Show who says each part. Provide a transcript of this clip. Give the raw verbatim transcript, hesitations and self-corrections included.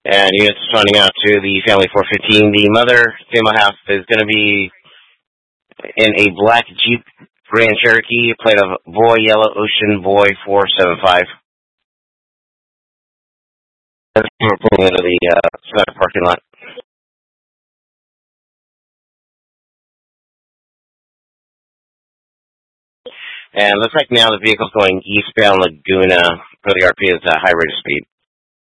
Speaker 1: And units responding out to the family four fifteen. The mother, female half, is going to be in a black Jeep Grand Cherokee, plate of Boy Yellow Ocean Boy four seven five. We're pulling into the uh, center parking lot. And looks like now the vehicle's going eastbound Laguna for the R P is a high rate of speed.